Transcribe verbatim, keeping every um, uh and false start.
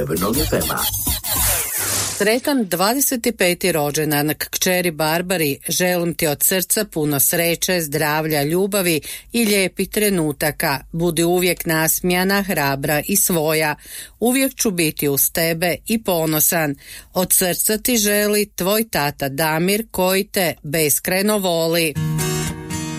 Sretan dvadeset peti rođendan kćeri Barbari, želim ti od srca puno sreće, zdravlja, ljubavi i lijepih trenutaka. Budi uvijek nasmijana, hrabra i svoja. Uvijek ću biti uz tebe i ponosan. Od srca ti želi tvoj tata Damir koji te beskrajno voli.